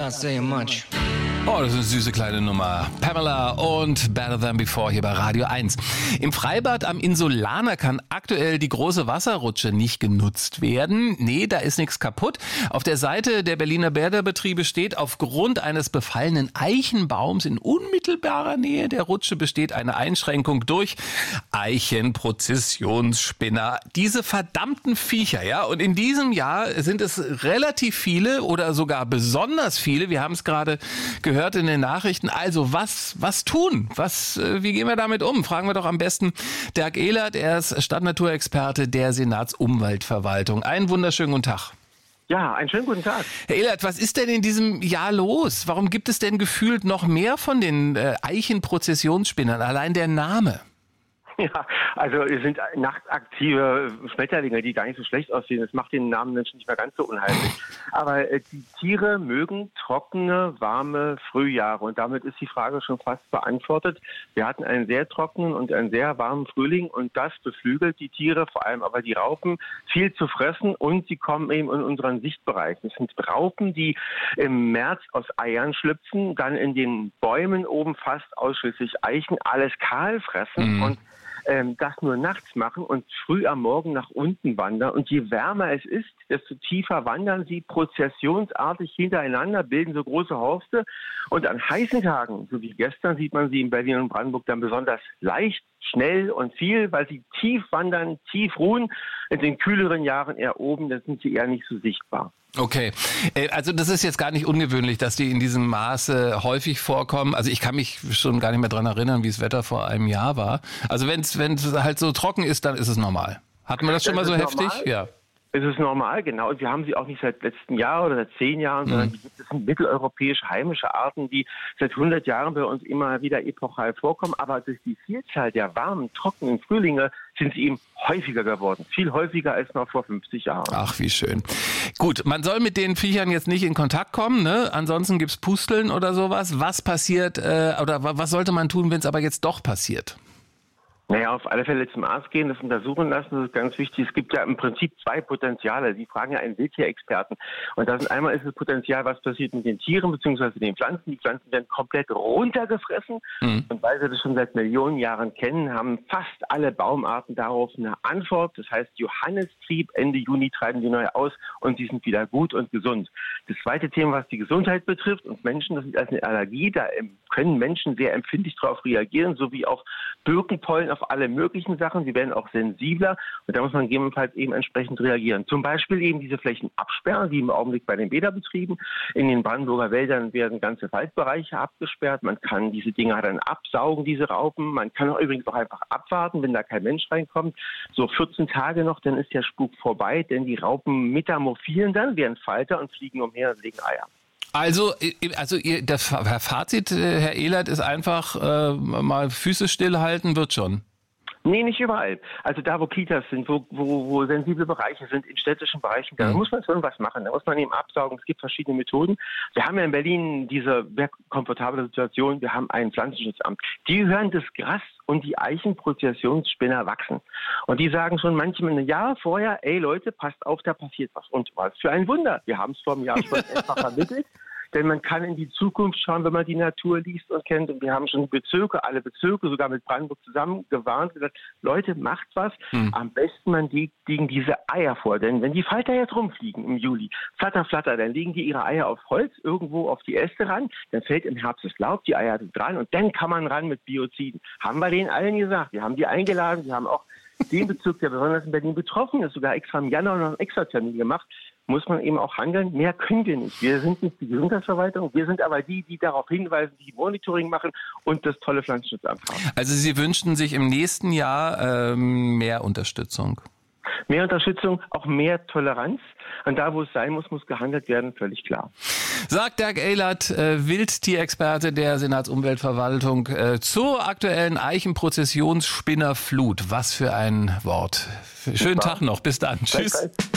not saying much. Oh, das ist eine süße kleine Nummer. Pamela und Better Than Before hier bei Radio 1. Im Freibad am Insulaner kann aktuell die große Wasserrutsche nicht genutzt werden. Nee, da ist nichts kaputt. Auf der Seite der Berliner Bäderbetriebe steht, aufgrund eines befallenen Eichenbaums in unmittelbarer Nähe der Rutsche besteht eine Einschränkung durch Eichenprozessionsspinner. Diese verdammten Viecher, ja. Und in diesem Jahr sind es relativ viele oder sogar besonders viele. Wir haben es gerade gehört in den Nachrichten. Also was tun? Wie gehen wir damit um? Fragen wir doch am besten Dirk Ehlert. Er ist Stadtnaturexperte der Senatsumweltverwaltung. Einen wunderschönen guten Tag. Ja, einen schönen guten Tag. Herr Ehlert, was ist denn in diesem Jahr los? Warum gibt es denn gefühlt noch mehr von den Eichenprozessionsspinnern? Allein der Name. Ja, also es sind nachtaktive Schmetterlinge, die gar nicht so schlecht aussehen. Das macht den Namen Menschen nicht mehr ganz so unheimlich. Aber die Tiere mögen trockene, warme Frühjahre. Und damit ist die Frage schon fast beantwortet. Wir hatten einen sehr trockenen und einen sehr warmen Frühling. Und das beflügelt die Tiere, vor allem aber die Raupen, viel zu fressen. Und sie kommen eben in unseren Sichtbereich. Das sind Raupen, die im März aus Eiern schlüpfen, dann in den Bäumen oben fast ausschließlich Eichen, alles kahl fressen und das nur nachts machen und früh am Morgen nach unten wandern. Und je wärmer es ist, desto tiefer wandern sie prozessionsartig hintereinander, bilden so große Horste. Und an heißen Tagen, so wie gestern, sieht man sie in Berlin und Brandenburg dann besonders leicht, schnell und viel, weil sie tief wandern, tief ruhen. In den kühleren Jahren eher oben, da sind sie eher nicht so sichtbar. Okay, also das ist jetzt gar nicht ungewöhnlich, dass die in diesem Maße häufig vorkommen. Also ich kann mich schon gar nicht mehr dran erinnern, wie das Wetter vor einem Jahr war. Also wenn es halt so trocken ist, dann ist es normal. Hatten wir das schon mal so heftig? Ja. Es ist normal, genau. Und wir haben sie auch nicht seit letzten Jahr oder seit 10 Jahren, sondern die gibt es in mitteleuropäische heimische Arten, die seit 100 Jahren bei uns immer wieder epochal vorkommen. Aber durch die Vielzahl der warmen, trockenen Frühlinge sind sie eben häufiger geworden. Viel häufiger als noch vor 50 Jahren. Ach, wie schön. Gut, man soll mit den Viechern jetzt nicht in Kontakt kommen, ne? Ansonsten gibt's Pusteln oder sowas. Was passiert oder was sollte man tun, wenn es aber jetzt doch passiert? Naja, auf alle Fälle zum Arzt gehen, das untersuchen lassen, das ist ganz wichtig. Es gibt ja im Prinzip 2 Potenziale. Sie fragen ja einen Wildtierexperten. Und das einmal ist das Potenzial, was passiert mit den Tieren bzw. den Pflanzen. Die Pflanzen werden komplett runtergefressen. Und weil wir das schon seit Millionen Jahren kennen, haben fast alle Baumarten darauf eine Antwort. Das heißt, Johannistrieb, Ende Juni treiben die neu aus und sie sind wieder gut und gesund. Das zweite Thema, was die Gesundheit betrifft und Menschen, das ist als eine Allergie. Da können Menschen sehr empfindlich darauf reagieren, sowie auf Birkenpollen, auf alle möglichen Sachen. Sie werden auch sensibler und da muss man gegebenenfalls eben entsprechend reagieren. Zum Beispiel eben diese Flächen absperren, wie im Augenblick bei den Bäderbetrieben. In den Brandenburger Wäldern werden ganze Waldbereiche abgesperrt. Man kann diese Dinger dann absaugen, diese Raupen. Man kann auch übrigens auch einfach abwarten, wenn da kein Mensch reinkommt. So 14 Tage noch, dann ist der Spuk vorbei, denn die Raupen metamorphieren dann, werden Falter und fliegen umher und legen Eier. Also das Fazit, Herr Ehlert, ist einfach mal Füße stillhalten, wird schon. Nee, nicht überall. Also da, wo Kitas sind, wo sensible Bereiche sind, in städtischen Bereichen, da muss man schon was machen. Da muss man eben absaugen. Es gibt verschiedene Methoden. Wir haben ja in Berlin diese sehr komfortable Situation. Wir haben ein Pflanzenschutzamt. Die hören das Gras und die Eichenprozessionsspinner wachsen. Und die sagen schon manchmal ein Jahr vorher, ey Leute, passt auf, da passiert was. Und was für ein Wunder. Wir haben es vor einem Jahr schon etwa vermittelt. Denn man kann in die Zukunft schauen, wenn man die Natur liest und kennt. Und wir haben schon alle Bezirke, sogar mit Brandenburg zusammen gewarnt, gesagt, Leute, macht was. Am besten man legen diese Eier vor. Denn wenn die Falter jetzt rumfliegen im Juli, flatter, flatter, dann legen die ihre Eier auf Holz, irgendwo auf die Äste ran. Dann fällt im Herbst das Laub, die Eier sind dran und dann kann man ran mit Bioziden. Haben wir denen allen gesagt. Wir haben die eingeladen. Wir haben auch den Bezirk, der besonders in Berlin betroffen ist, sogar extra im Januar noch einen Extratermin gemacht. Muss man eben auch handeln. Mehr können wir nicht. Wir sind nicht die Gesundheitsverwaltung, wir sind aber die darauf hinweisen, die Monitoring machen und das tolle Pflanzenschutzamt haben. Also Sie wünschen sich im nächsten Jahr mehr Unterstützung? Mehr Unterstützung, auch mehr Toleranz. Und da, wo es sein muss, muss gehandelt werden, völlig klar. Sagt Dirk Ehlert, Wildtierexperte der Senatsumweltverwaltung, zur aktuellen Eichenprozessionsspinnerflut. Was für ein Wort. Schönen Tag noch. Bis dann. Tschüss.